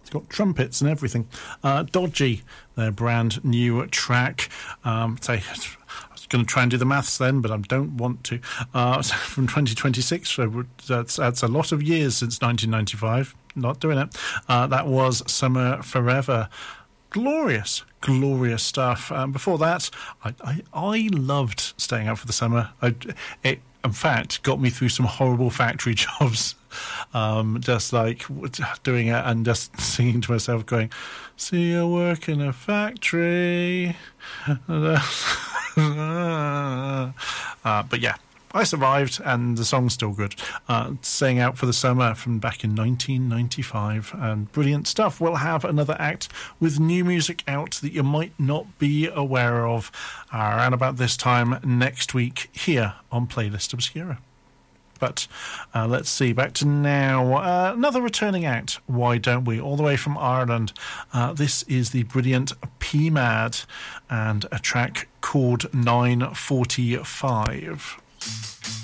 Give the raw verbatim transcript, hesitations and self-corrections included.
got trumpets and everything. Uh, Dodgy, their brand new track. Um, say, I was going to try and do the maths then, but I don't want to. Uh, from twenty twenty-six, so that's, that's a lot of years since nineteen ninety-five. Not doing it. Uh, that was Summer Forever. Glorious, glorious stuff. Um, before that, I, I, I loved Staying Out for the Summer. I, it, in fact, got me through some horrible factory jobs. Um, just like doing it and just singing to myself, going, "See you work in a factory." uh, but yeah, I survived, and the song's still good. Uh, Staying Out for the Summer from back in nineteen ninety-five, and brilliant stuff. We'll have another act with new music out that you might not be aware of uh, around about this time next week here on Playlist Obscura. But uh, let's see, back to now. Uh, another returning act, Why Don't We? All the way from Ireland. Uh, this is the brilliant P Mad and a track called nine forty-five.